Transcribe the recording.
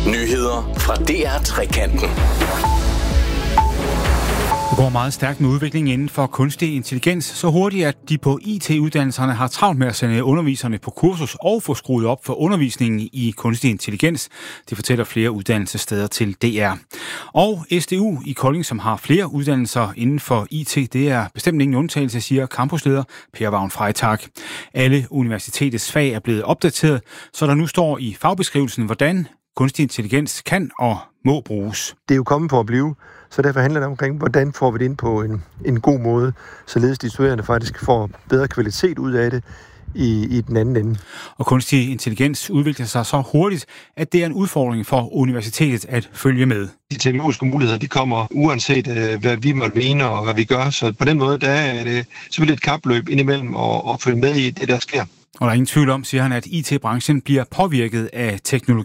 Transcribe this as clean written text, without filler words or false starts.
Nyheder fra DR Trekanten. Det går meget stærkt med udviklingen inden for kunstig intelligens, så hurtigt, at de på IT-uddannelserne har travlt med at sende underviserne på kursus og få skruet op for undervisningen i kunstig intelligens. Det fortæller flere uddannelsessteder til DR. Og SDU i Kolding, som har flere uddannelser inden for IT, det er bestemt ingen undtagelse, siger campusleder Per Vagn Freitag. Alle universitetets fag er blevet opdateret, så der nu står i fagbeskrivelsen, hvordan kunstig intelligens kan og må bruges. Det er jo kommet for at blive, så derfor handler det omkring, hvordan får vi det ind på en god måde, således de studerende faktisk får bedre kvalitet ud af det i den anden ende. Og kunstig intelligens udvikler sig så hurtigt, at det er en udfordring for universitetet at følge med. De teknologiske muligheder, de kommer uanset hvad vi måtte mene og hvad vi gør, så på den måde der er det selvfølgelig et kapløb indimellem at følge med i det, der sker. Og der er ingen tvivl om, siger han, at IT-branchen bliver påvirket af teknologi.